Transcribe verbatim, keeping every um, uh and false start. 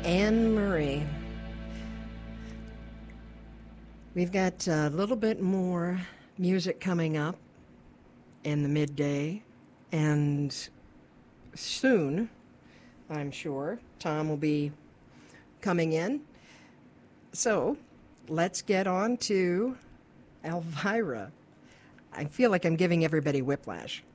Anne Marie. We've got a little bit more music coming up in the midday, and soon, I'm sure, Tom will be coming in. So let's get on to Elvira. I feel like I'm giving everybody whiplash.